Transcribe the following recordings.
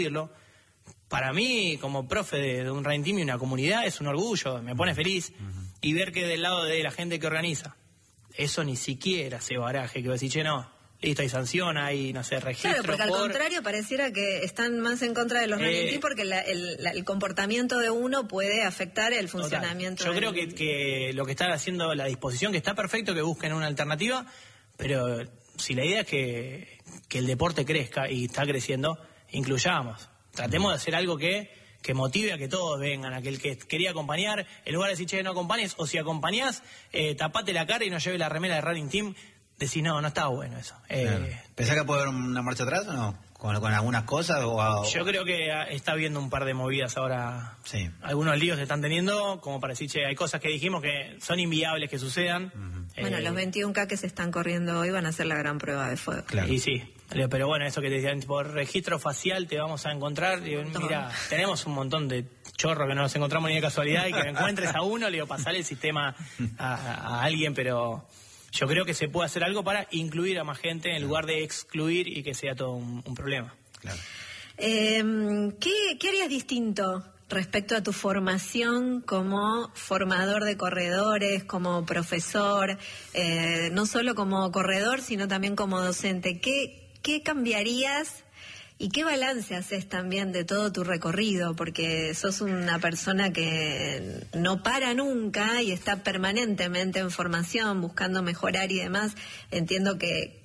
Para mí, como profe de un running team y una comunidad, es un orgullo, me pone feliz. Y ver que del lado de la gente que organiza, eso ni siquiera se baraje, que va a decir, che, no, listo, hay sanción, hay, no sé, registro. Claro, porque al contrario pareciera que están más en contra de los running team porque el comportamiento de uno puede afectar el funcionamiento. Yo creo que lo que están haciendo, la disposición, que está perfecto que busquen una alternativa, pero si la idea es que el deporte crezca y está creciendo, incluyamos. Tratemos de hacer algo que motive a que todos vengan, a que el que quería acompañar, en lugar de decir, che, no acompañes, o si acompañás, tapate la cara y no lleve la remera de running team, decís, no está bueno eso. ¿Pensás que puede haber una marcha atrás o no? ¿Con algunas cosas? Yo creo que está habiendo un par de movidas ahora. Sí. Algunos líos se están teniendo, como para decir, che, hay cosas que dijimos que son inviables que sucedan. Bueno, los 21K que se están corriendo hoy van a ser la gran prueba de fuego. Claro. Y sí, pero bueno, eso que te decían, por registro facial te vamos a encontrar. Digo, mira, tenemos un montón de chorros que no nos encontramos ni de casualidad y que encuentres a uno, le digo, pasarle el sistema a alguien, pero yo creo que se puede hacer algo para incluir a más gente en lugar de excluir y que sea todo un problema. Claro. ¿Qué harías distinto respecto a tu formación como formador de corredores, como profesor, no solo como corredor, sino también como docente? ¿Qué cambiarías y qué balance haces también de todo tu recorrido? Porque sos una persona que no para nunca y está permanentemente en formación, buscando mejorar y demás. Entiendo que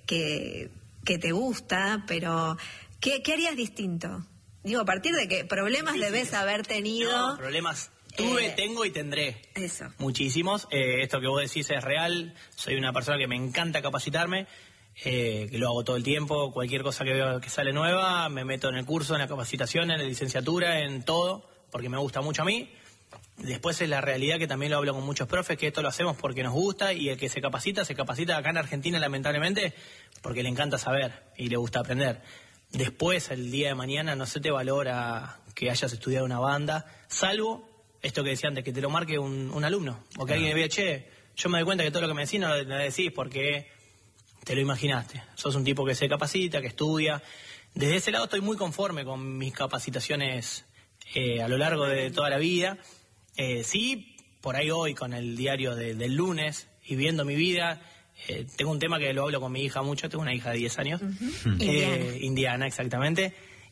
te gusta, pero ¿qué harías distinto? Digo, a partir de que problemas debes haber tenido. No, problemas tuve, tengo y tendré. Eso. Muchísimos. Esto que vos decís es real. Soy una persona que me encanta capacitarme, que lo hago todo el tiempo. Cualquier cosa que veo que sale nueva, me meto en el curso, en la capacitación, en la licenciatura, en todo, porque me gusta mucho a mí. Después es la realidad que también lo hablo con muchos profes, que esto lo hacemos porque nos gusta, y el que se capacita acá en Argentina, lamentablemente, porque le encanta saber y le gusta aprender. Después, el día de mañana, no se te valora que hayas estudiado una banda, salvo esto que decía antes, que te lo marque un alumno, o que alguien vea, che, yo me doy cuenta que todo lo que me decís no lo decís porque te lo imaginaste. Sos un tipo que se capacita, que estudia. Desde ese lado estoy muy conforme con mis capacitaciones a lo largo de toda la vida. Sí, por ahí hoy, con el diario del lunes y viendo mi vida, tengo un tema que lo hablo con mi hija mucho. Tengo una hija de 10 años. Indiana, exactamente.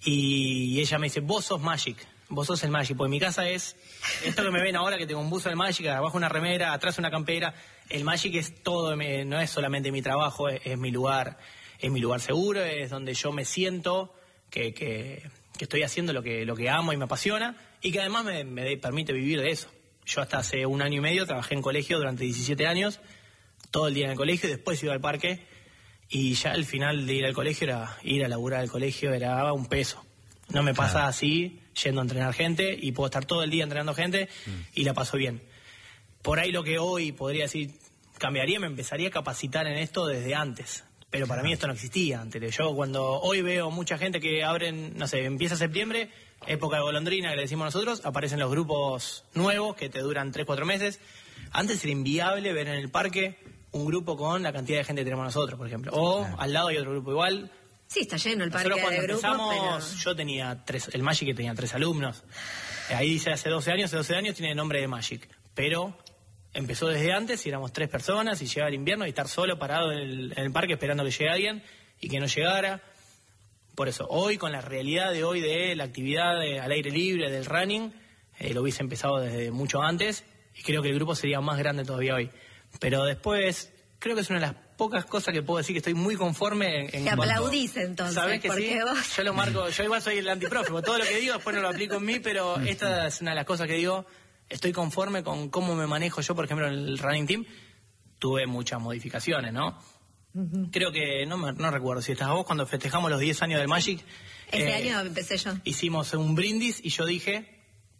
Y ella me dice, vos sos Magic, vos sos el Magic. Porque mi casa es esto que me ven ahora, que tengo un buzo del Magic, abajo una remera, atrás una campera. El Magic es todo, no es solamente mi trabajo, es mi lugar seguro, es donde yo me siento que estoy haciendo lo que amo y me apasiona, y que además me permite vivir de eso. Yo hasta hace 1 año y medio trabajé en colegio durante 17 años, todo el día en el colegio, y después iba al parque, y ya al final de ir al colegio era ir a laburar al colegio, era un peso. No me pasa así, yendo a entrenar gente, y puedo estar todo el día entrenando gente, y la paso bien. Por ahí lo que hoy podría decir cambiaría, me empezaría a capacitar en esto desde antes. Pero para mí esto no existía antes. Yo cuando hoy veo mucha gente que abren, no sé, empieza septiembre, época de golondrina que le decimos nosotros, aparecen los grupos nuevos que te duran 3-4 meses. Antes era inviable ver en el parque un grupo con la cantidad de gente que tenemos nosotros, por ejemplo. O al lado hay otro grupo igual. Sí, está lleno el parque Nosotros cuando de grupos, empezamos, pero... yo tenía el Magic que tenía 3 alumnos. Ahí dice hace 12 años tiene nombre de Magic. Pero empezó desde antes y éramos 3 personas, y llegaba el invierno y estar solo parado en el parque esperando que llegue alguien y que no llegara. Por eso, hoy, con la realidad de hoy de la actividad al aire libre, del running, lo hubiese empezado desde mucho antes, y creo que el grupo sería más grande todavía hoy. Pero después, creo que es una de las pocas cosas que puedo decir que estoy muy conforme en Te aplaudís entonces. ¿Sabés que sí? Vos... Yo lo marco, yo igual soy el antiprofe, todo lo que digo después no lo aplico en mí, pero esta es una de las cosas que digo, estoy conforme con cómo me manejo yo, por ejemplo, en el running team. Tuve muchas modificaciones, ¿no? Creo que, no recuerdo si estás vos, cuando festejamos los 10 años del Magic. Ese año empecé yo. Hicimos un brindis y yo dije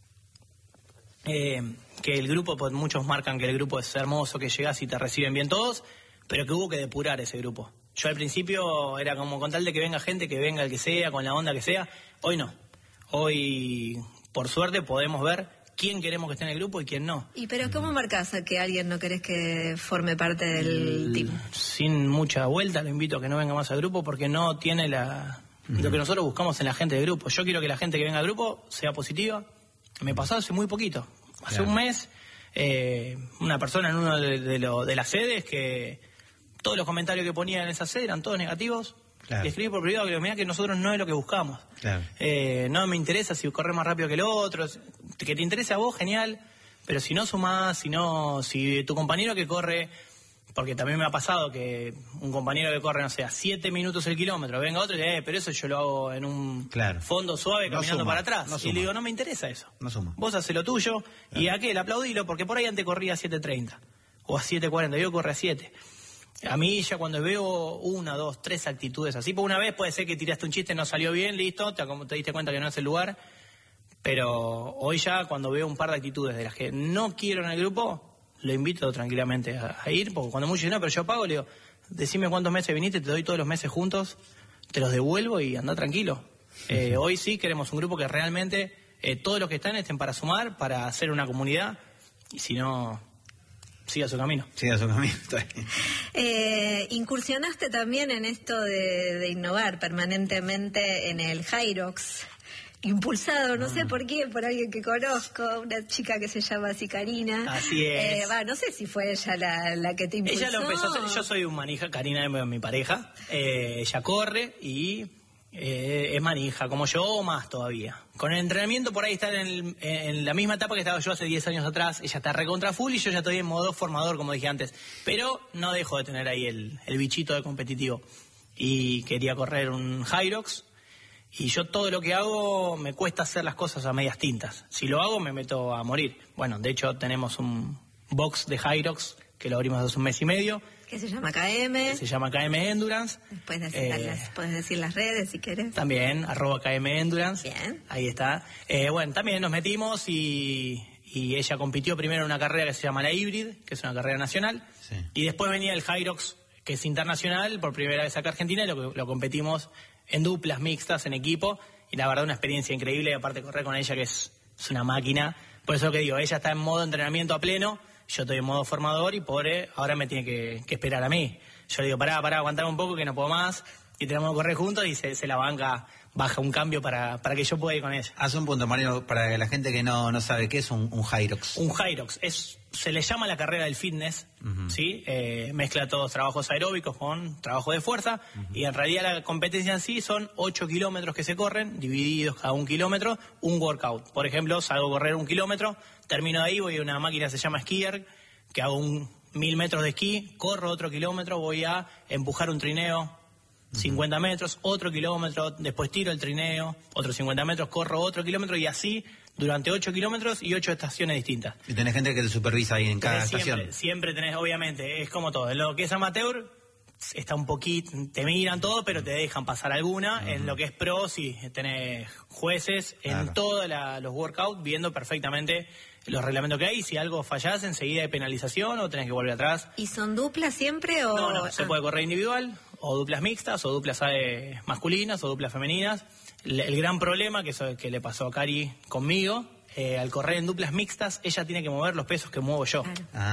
que el grupo, pues muchos marcan que el grupo es hermoso, que llegás y te reciben bien todos, pero que hubo que depurar ese grupo. Yo al principio era como con tal de que venga gente, que venga el que sea, con la onda que sea. Hoy no. Hoy, por suerte, podemos ver quién queremos que esté en el grupo y quién no. ¿Y pero cómo marcás a que alguien no querés que forme parte del team? Sin mucha vuelta, lo invito a que no venga más al grupo porque no tiene lo que nosotros buscamos en la gente del grupo. Yo quiero que la gente que venga al grupo sea positiva. Me pasó hace muy poquito, hace un mes, una persona en uno de las sedes que todos los comentarios que ponía en esa sede eran todos negativos. Le escribí por privado que mirá que nosotros no es lo que buscamos. No me interesa si corres más rápido que el otro, que te interese a vos, genial, pero si no sumás, si tu compañero que corre, porque también me ha pasado que un compañero que corre, no sé, a 7 minutos el kilómetro, venga otro y dice, pero eso yo lo hago en un fondo suave caminando para atrás. Y le digo, no me interesa eso. Vos hacés lo tuyo y aquel aplaudilo, porque por ahí antes corría a 7:30 o a 7:40, yo corre a 7. A mí ya cuando veo 1, 2, 3 actitudes así, por una vez puede ser que tiraste un chiste, no salió bien, listo, te diste cuenta que no es el lugar, pero hoy ya cuando veo un par de actitudes de las que no quiero en el grupo, lo invito tranquilamente a ir, porque cuando muchos dicen, no, pero yo pago, le digo, decime cuántos meses viniste, te doy todos los meses juntos, te los devuelvo y anda tranquilo. Hoy sí queremos un grupo que realmente todos los que estén para sumar, para hacer una comunidad, y si no... Siga su camino. Incursionaste también en esto de innovar permanentemente en el Hyrox, impulsado, no sé por qué, por alguien que conozco, una chica que se llama así Karina. Así es. No sé si fue ella la que te impulsó. Ella lo empezó a hacer, yo soy un manija, Karina es mi pareja, ella corre y... es manija, como yo o más todavía. Con el entrenamiento por ahí está en la misma etapa que estaba yo hace 10 años atrás. Ella está recontra full y yo ya estoy en modo formador, como dije antes. Pero no dejo de tener ahí el bichito de competitivo. Y quería correr un Hyrox. Y yo todo lo que hago me cuesta hacer las cosas a medias tintas. Si lo hago me meto a morir. Bueno, de hecho tenemos un box de Hyrox que lo abrimos hace un mes y medio. Que se llama KM. Se llama KM Endurance. Puedes decir las redes si querés. También, @KM Endurance. Bien. Ahí está. Bueno, también nos metimos y ella compitió primero en una carrera que se llama la Hybrid, que es una carrera nacional. Sí. Y después venía el Hyrox, que es internacional, por primera vez acá en Argentina, y lo competimos en duplas, mixtas, en equipo. Y la verdad, una experiencia increíble. Aparte, correr con ella, que es una máquina. Por eso lo que digo, ella está en modo entrenamiento a pleno. Yo estoy en modo formador y pobre, ahora me tiene que esperar a mí. Yo le digo, pará, aguantame un poco que no puedo más. Y tenemos que correr juntos y se la baja un cambio para que yo pueda ir con ella. Haz un punto, Mario, para la gente que no sabe qué es un Hyrox. Un Hyrox se le llama la carrera del fitness, ¿sí? Mezcla todos trabajos aeróbicos con trabajo de fuerza, y en realidad la competencia en sí son 8 kilómetros que se corren, divididos cada 1 kilómetro, un workout. Por ejemplo, salgo a correr 1 kilómetro, termino de ahí, voy a una máquina que se llama skier, que hago 1000 metros de esquí, corro otro kilómetro, voy a empujar un trineo, 50 metros, otro kilómetro, después tiro el trineo, otros 50 metros, corro otro kilómetro, y así durante 8 kilómetros y 8 estaciones distintas. Y tenés gente que te supervisa ahí en cada estación. Siempre tenés, obviamente, es como todo. En lo que es amateur, está un poquito, te miran todo, pero te dejan pasar alguna. En lo que es pro, sí, tenés jueces en todos los workouts viendo perfectamente los reglamentos que hay. Si algo fallás, enseguida hay penalización o tenés que volver atrás. ¿Y son duplas siempre o...? No, se puede correr individual, o duplas mixtas, o duplas masculinas, o duplas femeninas. El gran problema que le pasó a Cari conmigo, al correr en duplas mixtas, ella tiene que mover los pesos que muevo yo.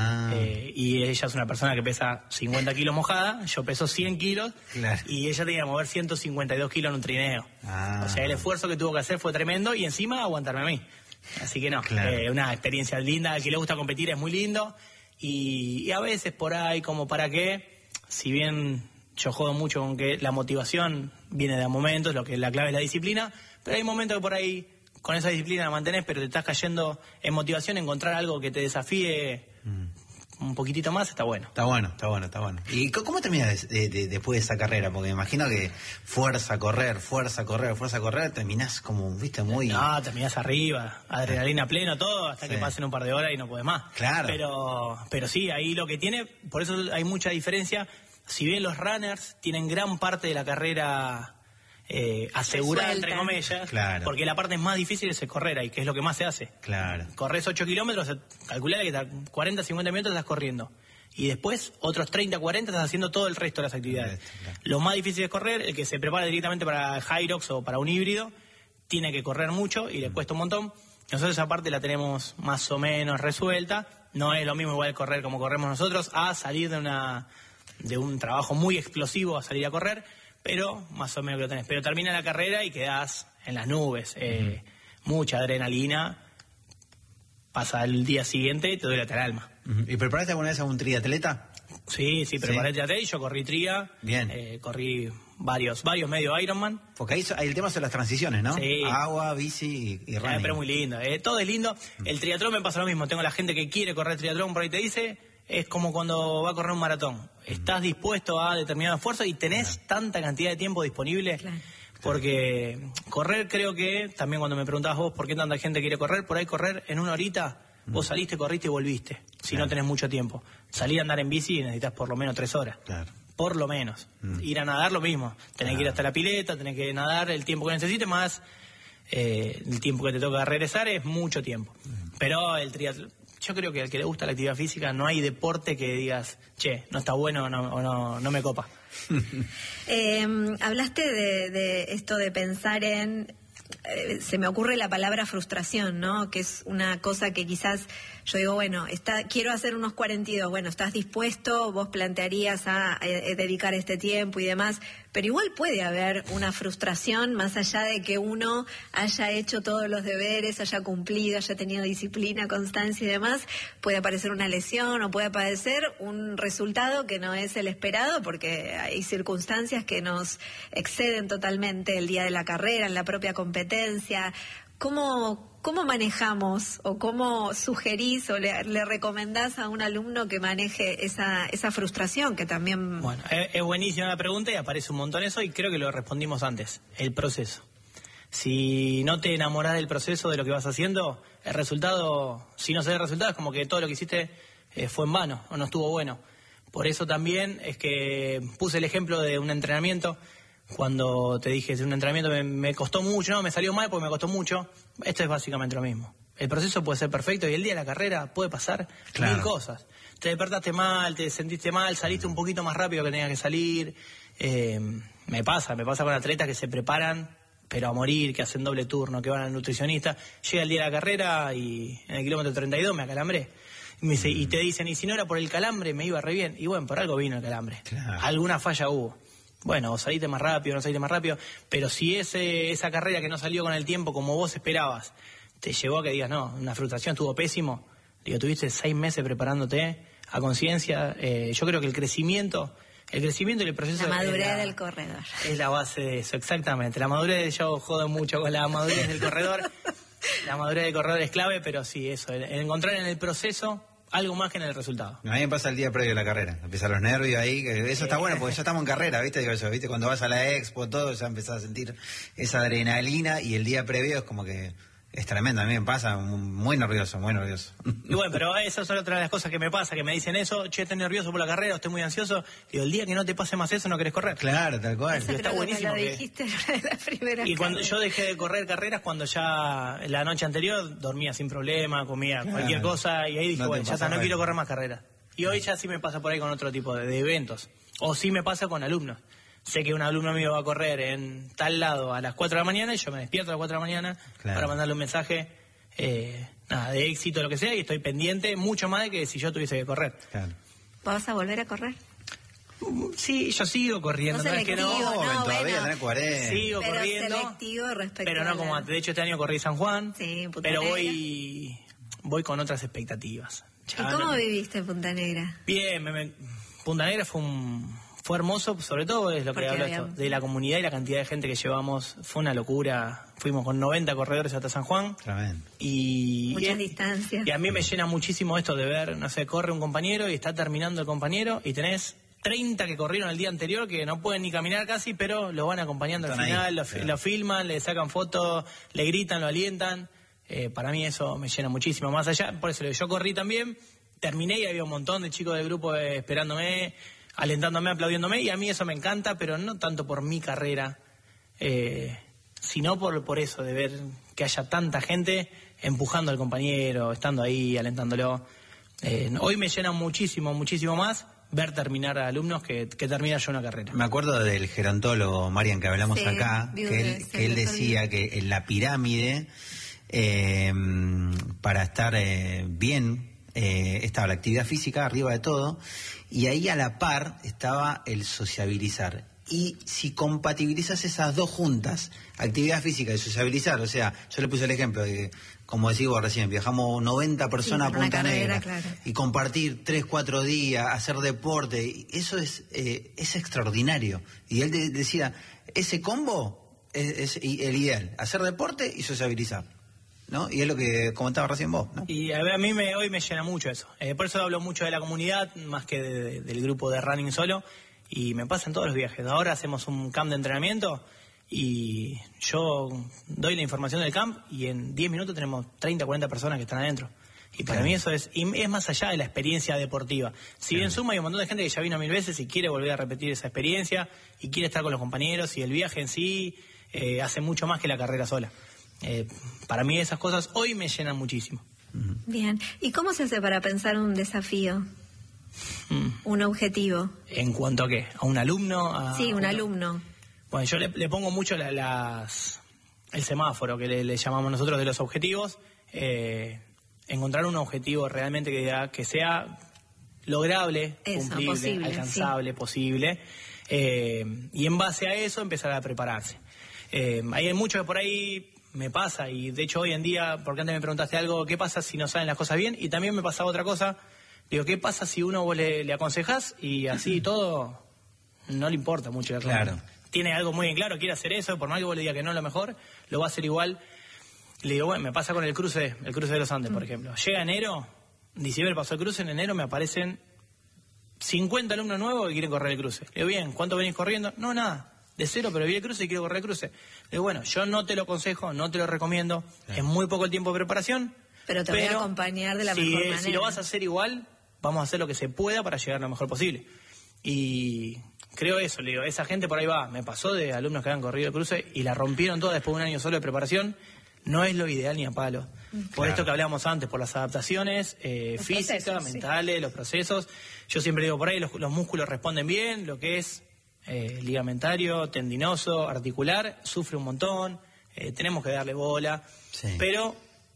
Y ella es una persona que pesa 50 kilos mojada, yo peso 100 kilos, y ella tenía que mover 152 kilos en un trineo. O sea, el esfuerzo que tuvo que hacer fue tremendo, y encima aguantarme a mí. Así que no, una experiencia linda. Al que le gusta competir es muy lindo, y a veces por ahí, como para qué, si bien yo jodo mucho con que la motivación viene de momentos, lo que la clave es la disciplina, pero hay momentos que por ahí con esa disciplina la mantenés, pero te estás cayendo en motivación. Encontrar algo que te desafíe un poquitito más está bueno. Está bueno. ¿Y cómo terminas después de esa carrera? Porque me imagino que fuerza a correr, terminás como, viste, muy... No, terminás arriba, adrenalina pleno, todo, hasta que pasen un par de horas y no podés más. Claro. Pero sí, ahí lo que tiene, por eso hay mucha diferencia. Si bien los runners tienen gran parte de la carrera asegurada, entre comillas, porque la parte más difícil es el correr ahí, que es lo que más se hace. Corres 8 kilómetros, calculá que 40, 50 minutos estás corriendo. Y después, otros 30, 40 estás haciendo todo el resto de las actividades. Lo más difícil es correr. El que se prepara directamente para Hyrox o para un híbrido, tiene que correr mucho y le cuesta un montón. Nosotros esa parte la tenemos más o menos resuelta. No es lo mismo igual correr como corremos nosotros, a salir de un trabajo muy explosivo a salir a correr. pero más o menos que lo tenés. Pero termina la carrera y quedás en las nubes, mucha adrenalina, pasa el día siguiente y te duele hasta el alma. ¿Y preparaste alguna vez a un triatleta? Sí, preparé triatleta y yo corrí tría. Bien. Corrí varios medio Ironman. Porque ahí el tema son las transiciones, ¿no? Sí. Agua, bici y running. Pero muy lindo, todo es lindo. El triatlón me pasa lo mismo. Tengo la gente que quiere correr triatlón, por ahí te dice, es como cuando va a correr un maratón. Estás dispuesto a determinado esfuerzo y tenés tanta cantidad de tiempo disponible. Claro. Porque correr, creo que, también cuando me preguntabas vos por qué tanta gente quiere correr, por ahí correr en una horita, vos saliste, corriste y volviste, si no tenés mucho tiempo. Salir a andar en bici necesitas por lo menos 3 horas. Claro. Por lo menos. Ir a nadar lo mismo. Tenés que ir hasta la pileta, tenés que nadar el tiempo que necesites, más el tiempo que te toca regresar es mucho tiempo. Pero el triatlón, yo creo que al que le gusta la actividad física no hay deporte que digas, che, no está bueno o no me copa. Hablaste de esto de pensar en... se me ocurre la palabra frustración, ¿no? Que es una cosa que quizás yo digo, bueno, quiero hacer unos 42, bueno, ¿estás dispuesto? Vos plantearías a dedicar este tiempo y demás, pero igual puede haber una frustración más allá de que uno haya hecho todos los deberes, haya cumplido, haya tenido disciplina, constancia y demás, puede aparecer una lesión o puede aparecer un resultado que no es el esperado porque hay circunstancias que nos exceden totalmente el día de la carrera, en la propia competencia. ¿Cómo manejamos o cómo sugerís o le recomendás a un alumno que maneje esa frustración que también... Bueno, es buenísima la pregunta y aparece un montón eso y creo que lo respondimos antes, el proceso. Si no te enamorás del proceso, de lo que vas haciendo, el resultado, si no se da el resultado, es como que todo lo que hiciste fue en vano o no estuvo bueno. Por eso también es que puse el ejemplo de un entrenamiento. Cuando te dije, un entrenamiento me costó mucho, no, me salió mal porque me costó mucho. Esto es básicamente lo mismo. El proceso puede ser perfecto y el día de la carrera puede pasar 1000 cosas. Te despertaste mal, te sentiste mal, saliste un poquito más rápido que tenías que salir. Me pasa con atletas que se preparan, pero a morir, que hacen doble turno, que van al nutricionista. Llega el día de la carrera y en el kilómetro 32 me acalambré. Y te dicen, y si no era por el calambre, me iba re bien. Y bueno, por algo vino el calambre. Claro. Alguna falla hubo. Bueno, o saliste más rápido, no saliste más rápido, pero si esa carrera que no salió con el tiempo como vos esperabas, te llevó a que digas, no, una frustración, estuvo pésimo, digo, tuviste 6 meses preparándote a conciencia, yo creo que el crecimiento y el proceso... La madurez del corredor. Es la base de eso, exactamente. La madurez, yo jodo mucho con la madurez del corredor, la madurez del corredor es clave, pero sí, eso, el encontrar en el proceso... algo más que en el resultado. A mí me pasa el día previo a la carrera. Empiezan los nervios ahí. Eso está bueno porque ya estamos en carrera, ¿viste? Digo yo, ¿viste? Cuando vas a la expo, todo, ya empezás a sentir esa adrenalina y el día previo es como que es tremendo. A mí me pasa muy nervioso, muy nervioso. Y bueno, pero esas son otras de las cosas que me pasa, que me dicen eso, che, estoy nervioso por la carrera, estoy muy ansioso. Digo, el día que no te pase más eso, no querés correr. Claro, tal cual. Eso está buenísimo. Me lo dijiste en una de las primeras Y cuando carreras. yo dejé de correr carreras, cuando ya la noche anterior dormía sin problema, comía cualquier cosa, y ahí dije, No te bueno, ya está, pasa no quiero nada. correr más carreras. Y hoy ya sí me pasa por ahí con otro tipo de eventos. O sí me pasa con alumnos. Sé que un alumno mío va a correr en tal lado a las 4 de la mañana y yo me despierto a las 4 de la mañana para mandarle un mensaje de éxito, lo que sea, y estoy pendiente mucho más de que si yo tuviese que correr. Claro. ¿Vas a volver a correr? Sí, yo sigo corriendo, No no es que no. selectivo, no, todavía bueno. tenés 40. Sigo Pero corriendo. selectivo respecto Pero no a como antes. De hecho, este año corrí San Juan. Sí, Punta pero Negra. voy con otras expectativas. ¿Y cómo viviste Punta Negra? Bien, Punta Negra fue hermoso, sobre todo es lo que Porque hablo había- esto, de la comunidad y la cantidad de gente que llevamos. Fue una locura. Fuimos con 90 corredores hasta San Juan. Tremendo. Y Muchas distancias. Y a mí me llena muchísimo esto de ver, no sé, corre un compañero y está terminando el compañero y tenés 30 que corrieron el día anterior que no pueden ni caminar casi, pero lo van acompañando al Están ahí, final, claro. lo filman, le sacan fotos, le gritan, lo alientan. Para mí eso me llena muchísimo. Más allá, por eso yo corrí también, terminé y había un montón de chicos del grupo esperándome, alentándome, aplaudiéndome, y a mí eso me encanta, pero no tanto por mi carrera, sino por eso, de ver que haya tanta gente empujando al compañero, estando ahí, alentándolo. Hoy me llena muchísimo, muchísimo más ver terminar a alumnos que terminar yo una carrera. Me acuerdo del gerontólogo, Marian, que hablamos Sí, acá, Buder, que él decía que en la pirámide, para estar bien, estaba la actividad física arriba de todo, y ahí a la par estaba el sociabilizar. Y si compatibilizas esas dos juntas, actividad física y sociabilizar, o sea, yo le puse el ejemplo de que, como decís vos recién, viajamos 90 personas a Punta Negra, claro. Y compartir 3-4 días, hacer deporte, y eso es extraordinario. Y él decía, ese combo es el ideal, hacer deporte y sociabilizar, ¿no? Y es lo que comentaba recién vos, ¿no? Y a mí hoy me llena mucho eso. Por eso hablo mucho de la comunidad, más que del grupo de running solo. Y me pasa en todos los viajes. Ahora hacemos un camp de entrenamiento y yo doy la información del camp y en 10 minutos tenemos 30, 40 personas que están adentro. Y para mí eso es más allá de la experiencia deportiva. Si bien suma, hay un montón de gente que ya vino 1000 veces y quiere volver a repetir esa experiencia y quiere estar con los compañeros, y el viaje en sí hace mucho más que la carrera sola. Para mí esas cosas hoy me llenan muchísimo. Bien. ¿Y cómo se hace para pensar un desafío? Un objetivo. ¿En cuanto a qué? ¿A un alumno? Sí, un alumno. Bueno, yo le pongo mucho el semáforo que le llamamos nosotros de los objetivos. Encontrar un objetivo realmente que sea lograble, cumplible, posible, alcanzable, posible. Y en base a eso empezar a prepararse. Hay mucho que por ahí me pasa, y de hecho hoy en día, porque antes me preguntaste algo, ¿qué pasa si no salen las cosas bien? Y también me pasaba otra cosa. Digo, ¿qué pasa si vos le aconsejás y así todo no le importa mucho? Claro. Tiene algo muy bien claro, quiere hacer eso, por más que vos le digas que no es lo mejor, lo va a hacer igual. Le digo, bueno, me pasa con el cruce de los Andes, por ejemplo. Llega enero, diciembre pasó el cruce, en enero me aparecen 50 alumnos nuevos que quieren correr el cruce. Le digo, bien, ¿cuánto venís corriendo? No, nada, de cero, pero vi el cruce y quiero correr el cruce. Le digo, bueno, yo no te lo aconsejo, no te lo recomiendo, es muy poco el tiempo de preparación. Pero te voy a acompañar de la mejor manera. Si lo vas a hacer igual, vamos a hacer lo que se pueda para llegar lo mejor posible. Y creo eso, le digo, esa gente por ahí va. Me pasó de alumnos que habían corrido el cruce y la rompieron toda después de un año solo de preparación. No es lo ideal ni a palo. Por esto que hablábamos antes, por las adaptaciones físicas, mentales, los procesos. Yo siempre digo, por ahí los músculos responden bien, lo que es ligamentario, tendinoso, articular, sufre un montón, tenemos que darle bola, pero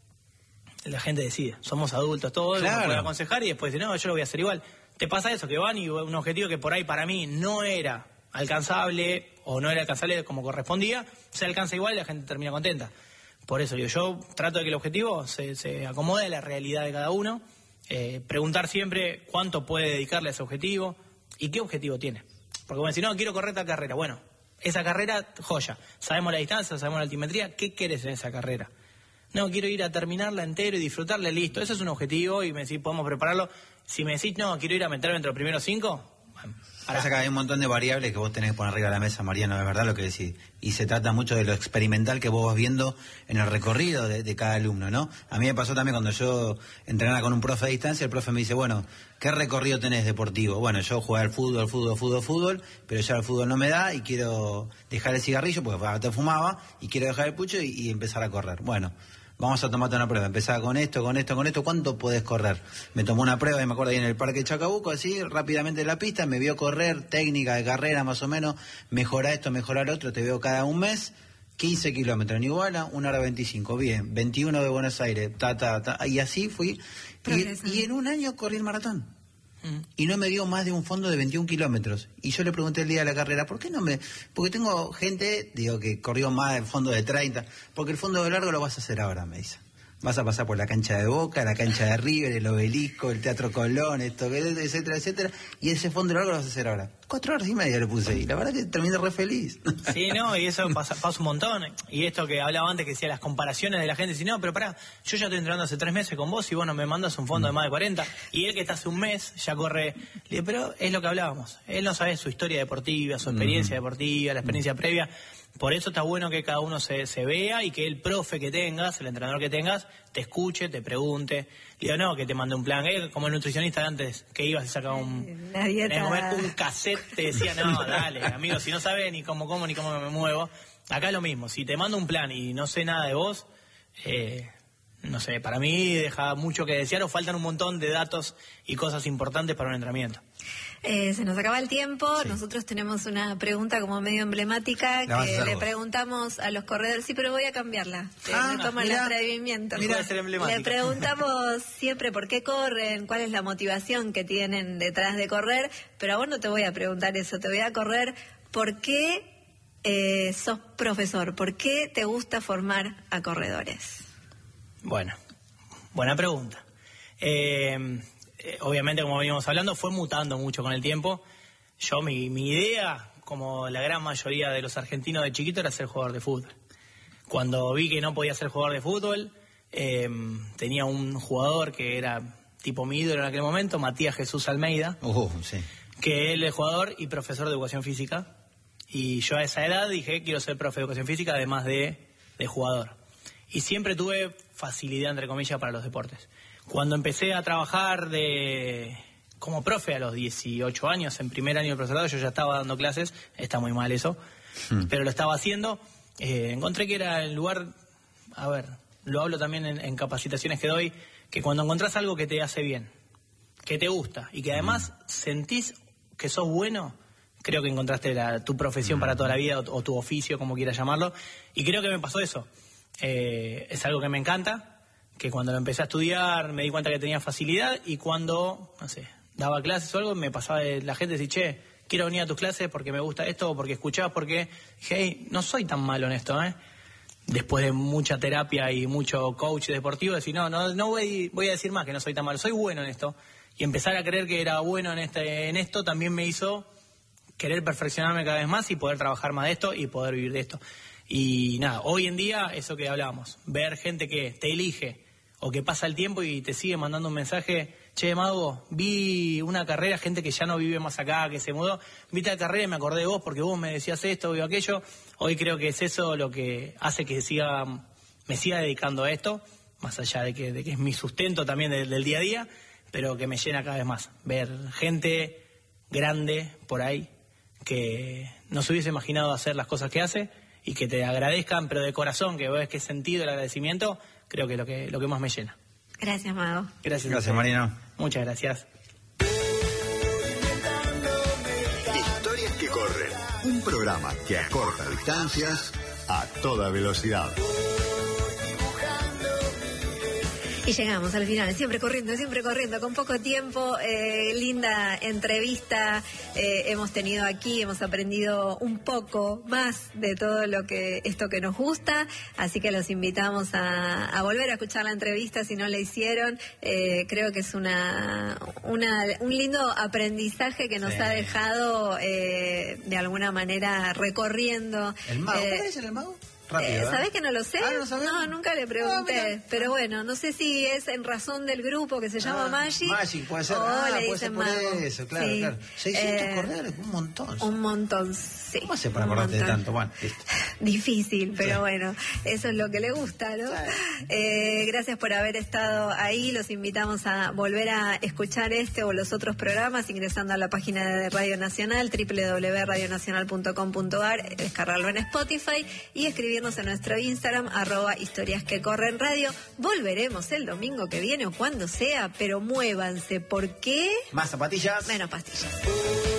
la gente decide, somos adultos todos, uno puede aconsejar y después dice, no, yo lo voy a hacer igual. ¿Te pasa eso? Que van y un objetivo que por ahí para mí no era alcanzable o no era alcanzable como correspondía, se alcanza igual y la gente termina contenta. Por eso digo, yo trato de que el objetivo se acomode a la realidad de cada uno, preguntar siempre cuánto puede dedicarle a ese objetivo y qué objetivo tiene. Porque bueno, si no, quiero correr esta carrera, bueno, esa carrera, joya, sabemos la distancia, sabemos la altimetría, ¿qué querés en esa carrera? No, quiero ir a terminarla entero y disfrutarla, listo. Ese es un objetivo y me decís, podemos prepararlo. Si me decís, no, quiero ir a meterme entre los primeros 5, bueno, pasa que hay un montón de variables que vos tenés que poner arriba de la mesa, Mariano, es verdad lo que decís. Y se trata mucho de lo experimental que vos vas viendo en el recorrido de cada alumno, ¿no? A mí me pasó también cuando yo entrenaba con un profe a distancia, el profe me dice, bueno, ¿qué recorrido tenés deportivo? Bueno, yo jugué al fútbol, pero ya el fútbol no me da y quiero dejar el cigarrillo, porque antes fumaba, y quiero dejar el pucho y empezar a correr. Bueno, vamos a tomarte una prueba. Empezaba con esto. ¿Cuánto podés correr? Me tomó una prueba y me acuerdo ahí en el Parque Chacabuco, así, rápidamente en la pista, me vio correr, técnica de carrera más o menos, mejora esto, mejora lo otro, te veo cada un mes, 15 kilómetros en Iguala, 1 hora 25, bien, 21 de Buenos Aires, y así fui. Y en un año corrí el maratón. Y no me dio más de un fondo de 21 kilómetros. Y yo le pregunté el día de la carrera, ¿por qué no me...? Porque tengo gente, digo, que corrió más del fondo de 30. Porque el fondo de largo lo vas a hacer ahora, me dice. Vas a pasar por la cancha de Boca, la cancha de River, el Obelisco, el Teatro Colón, etcétera, etcétera. Y ese fondo de largo lo vas a hacer ahora. 4 horas y media le puse. Y la verdad que terminé re feliz. Sí, no, y eso pasa un montón. Y esto que hablaba antes, que decía las comparaciones de la gente. Si no, pero pará, yo ya estoy entrenando hace 3 meses con vos y vos no me mandas un fondo de más de 40. Y él que está hace un mes ya corre. Le digo, pero es lo que hablábamos. Él no sabe su historia deportiva, su experiencia deportiva, la experiencia previa. Por eso está bueno que cada uno se vea y que el profe que tengas, el entrenador que tengas, te escuche, te pregunte. Digo, no, que te mande un plan. Como el nutricionista de antes, que ibas y sacaba un cassette, te decía, no, dale, amigo, si no sabes ni cómo como ni cómo me muevo. Acá es lo mismo, si te mando un plan y no sé nada de vos, no sé, para mí deja mucho que desear o faltan un montón de datos y cosas importantes para un entrenamiento. Se nos acaba el tiempo. Sí. Nosotros tenemos una pregunta como medio emblemática que le preguntamos a los corredores. Sí, pero voy a cambiarla. Me toman el atrevimiento. Le preguntamos siempre por qué corren, cuál es la motivación que tienen detrás de correr, pero a vos no te voy a preguntar eso. Te voy a correr ¿por qué sos profesor? ¿Por qué te gusta formar a corredores? Bueno, buena pregunta. Obviamente, como veníamos hablando, fue mutando mucho con el tiempo. Yo, mi idea, como la gran mayoría de los argentinos de chiquito, era ser jugador de fútbol. Cuando vi que no podía ser jugador de fútbol, tenía un jugador que era tipo mi ídolo en aquel momento, Matías Jesús Almeida, Sí. que él es jugador y profesor de educación física. Y yo a esa edad dije, quiero ser profe de educación física, además de jugador. Y siempre tuve facilidad, entre comillas, para los deportes. Cuando empecé a trabajar como profe a los 18 años, en primer año de profesorado, yo ya estaba dando clases, está muy mal eso, pero lo estaba haciendo. Encontré que era el lugar, a ver, lo hablo también en capacitaciones que doy, que cuando encontrás algo que te hace bien, que te gusta y que además sentís que sos bueno, creo que encontraste tu profesión para toda la vida o tu oficio, como quieras llamarlo, y creo que me pasó eso. Es algo que me encanta, que cuando lo empecé a estudiar me di cuenta que tenía facilidad, y cuando, no sé, daba clases o algo, me pasaba de la gente decir, che, quiero venir a tus clases porque me gusta esto, o porque escuchás, porque dije, hey, no soy tan malo en esto, Después de mucha terapia y mucho coach deportivo, decir, no voy a decir más que no soy tan malo, soy bueno en esto. Y empezar a creer que era bueno en esto también me hizo querer perfeccionarme cada vez más y poder trabajar más de esto y poder vivir de esto. Y nada, hoy en día, eso que hablábamos, ver gente que te elige o que pasa el tiempo y te sigue mandando un mensaje, che, Mago, vi una carrera, gente que ya no vive más acá, que se mudó, vi la carrera y me acordé de vos porque vos me decías esto o aquello. Hoy creo que es eso lo que hace que me siga dedicando a esto, más allá de que es mi sustento también del día a día, pero que me llena cada vez más. Ver gente grande por ahí que no se hubiese imaginado hacer las cosas que hace y que te agradezcan, pero de corazón, que ves qué sentido el agradecimiento, creo que es lo que más me llena. Gracias, Mago. Gracias, Marino. Muchas gracias. Historias que corren. Un programa que acorta distancias a toda velocidad. Y llegamos al final, siempre corriendo, con poco tiempo. Linda entrevista hemos tenido aquí, hemos aprendido un poco más de todo esto que nos gusta, así que los invitamos a volver a escuchar la entrevista si no la hicieron. Creo que es un lindo aprendizaje que nos ha dejado de alguna manera recorriendo. ¿El Mago? ¿Cómo es el Mago? Rápido, ¿Sabés que no lo sé? No, nunca le pregunté. Pero bueno, no sé si es en razón del grupo que se llama Magic. Magic, puede ser. Le puede ser por Mago. Eso, claro, Sí. claro. 600 corredores, un montón. Un montón, sí. ¿Cómo hace para acordarte de tanto? Bueno, listo. Difícil, pero bueno, eso es lo que le gusta, ¿no? Gracias por haber estado ahí. Los invitamos a volver a escuchar este o los otros programas ingresando a la página de Radio Nacional, www.radionacional.com.ar, descargarlo en Spotify y escribirnos en nuestro Instagram, @historiasquecorrenradio. Volveremos el domingo que viene o cuando sea, pero muévanse, porque Más zapatillas. menos pastillas.